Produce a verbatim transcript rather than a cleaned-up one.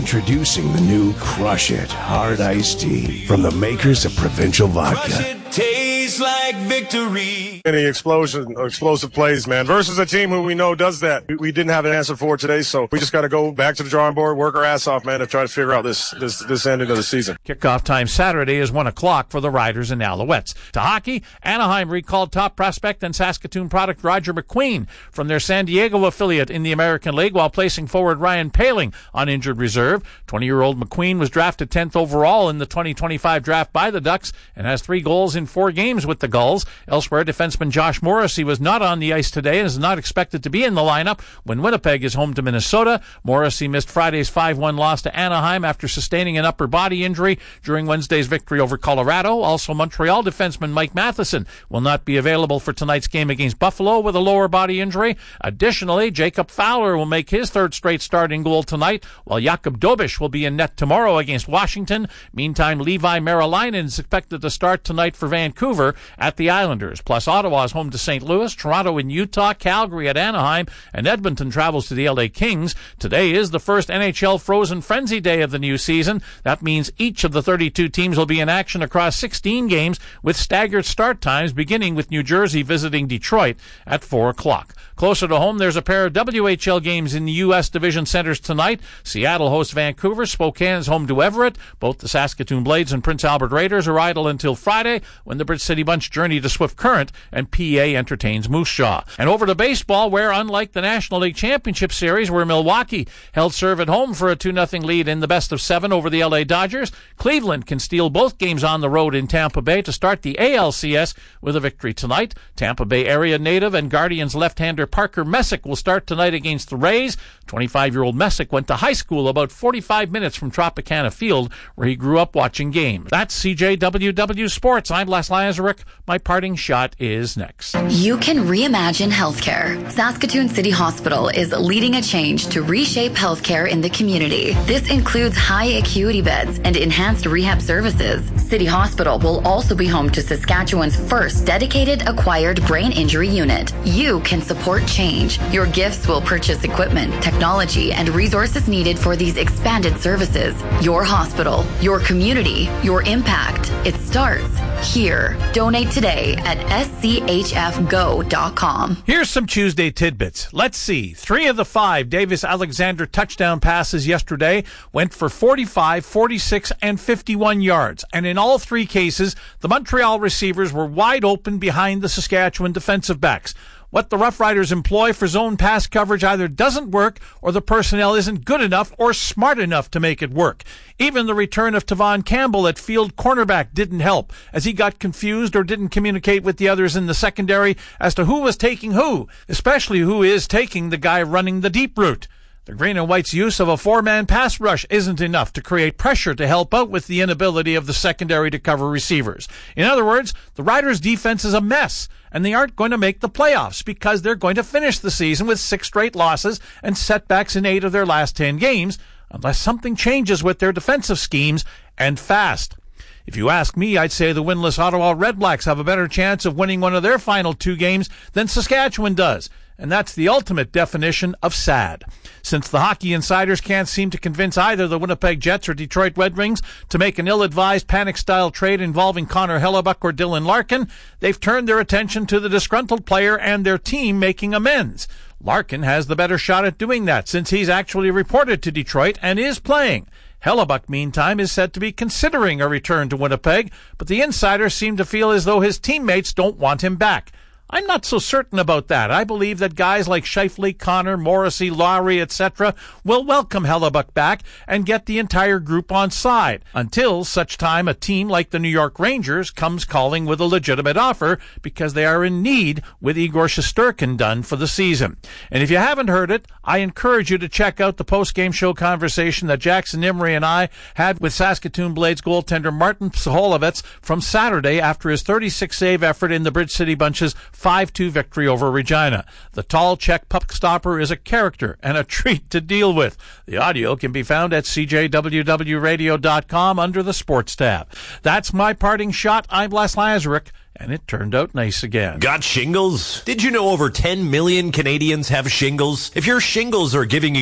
Introducing the new Crush It Hard Iced Tea from the makers of Provincial Vodka. Crush it, tastes like victory. Any explosion, explosive plays, man. Versus a team who we know does that. We, we didn't have an answer for today, so we just got to go back to the drawing board, work our ass off, man, to try to figure out this this this ending of the season. Kickoff time Saturday is one o'clock for the Riders and Alouettes. To hockey, Anaheim recalled top prospect and Saskatoon product Roger McQueen from their San Diego affiliate in the American League while placing forward Ryan Poehling on injured reserve. twenty-year-old McQueen was drafted tenth overall in the twenty twenty-five draft by the Ducks and has three goals in four games with the Gulls. Elsewhere, defenseman Josh Morrissey was not on the ice today and is not expected to be in the lineup when Winnipeg is home to Minnesota. Morrissey missed Friday's five one loss to Anaheim after sustaining an upper body injury during Wednesday's victory over Colorado. Also, Montreal defenseman Mike Matheson will not be available for tonight's game against Buffalo with a lower body injury. Additionally, Jacob Fowler will make his third straight starting goal tonight, while Jakub Dobiš will be in net tomorrow against Washington. Meantime, Levi Merilainen is expected to start tonight for Vancouver at the Islanders. Plus, Ottawa's home to Saint Louis, Toronto in Utah, Calgary at Anaheim, and Edmonton travels to the L A Kings. Today is the first N H L Frozen Frenzy Day of the new season. That means each of the thirty-two teams will be in action across sixteen games with staggered start times, beginning with New Jersey visiting Detroit at four o'clock. Closer to home, there's a pair of W H L games in the U S Division Centers tonight. Seattle hosts Vancouver. Spokane is home to Everett. Both the Saskatoon Blades and Prince Albert Raiders are idle until Friday when the Bridge City Bunch journey to Swift Current and P A entertains Moose Jaw. And over to baseball, where unlike the National League Championship Series, where Milwaukee held serve at home for a two nothing lead in the best of seven over the L A Dodgers, Cleveland can steal both games on the road in Tampa Bay to start the A L C S with a victory tonight. Tampa Bay area native and Guardians left-hander Parker Messick will start tonight against the Rays. twenty-five-year-old Messick went to high school about forty-five minutes from Tropicana Field, where he grew up watching games. That's C J W W Sports. I'm Les Lazaruk. My parting shot is next. You can reimagine healthcare. Saskatoon City Hospital is leading a change to reshape healthcare in the community. This includes high acuity beds and enhanced rehab services. City Hospital will also be home to Saskatchewan's first dedicated acquired brain injury unit. You can support change. Your gifts will purchase equipment, technology, and resources needed for these expanded services. Your hospital, your community, your impact. It starts here. Donate today at s c h f go dot com. Here's some Tuesday tidbits. Let's see. Three of the five Davis Alexander touchdown passes yesterday went for forty-five, forty-six, and fifty-one yards. And in all three cases, the Montreal receivers were wide open behind the Saskatchewan defensive backs. What the Rough Riders employ for zone pass coverage either doesn't work or the personnel isn't good enough or smart enough to make it work. Even the return of Tavon Campbell at field cornerback didn't help, as he got confused or didn't communicate with the others in the secondary as to who was taking who, especially who is taking the guy running the deep route. The Green and White's use of a four-man pass rush isn't enough to create pressure to help out with the inability of the secondary to cover receivers. In other words, the Riders' defense is a mess, and they aren't going to make the playoffs because they're going to finish the season with six straight losses and setbacks in eight of their last ten games, unless something changes with their defensive schemes, and fast. If you ask me, I'd say the winless Ottawa Redblacks have a better chance of winning one of their final two games than Saskatchewan does. And that's the ultimate definition of sad. Since the hockey insiders can't seem to convince either the Winnipeg Jets or Detroit Red Wings to make an ill-advised panic-style trade involving Connor Hellebuck or Dylan Larkin, they've turned their attention to the disgruntled player and their team making amends. Larkin has the better shot at doing that since he's actually reported to Detroit and is playing. Hellebuck, meantime, is said to be considering a return to Winnipeg, but the insiders seem to feel as though his teammates don't want him back. I'm not so certain about that. I believe that guys like Scheifele, Connor, Morrissey, Lowry, et cetera will welcome Hellebuck back and get the entire group on side until such time a team like the New York Rangers comes calling with a legitimate offer because they are in need with Igor Shesterkin done for the season. And if you haven't heard it, I encourage you to check out the post-game show conversation that Jackson Imrie and I had with Saskatoon Blades goaltender Martin Psoholovets from Saturday after his thirty-six save effort in the Bridge City Bunch's five two victory over Regina. The tall Czech puck stopper is a character and a treat to deal with. The audio can be found at c j w w radio dot com under the Sports tab. That's my parting shot. I'm Les Lazaruk, and it turned out nice again. Got shingles? Did you know over ten million Canadians have shingles? If your shingles are giving you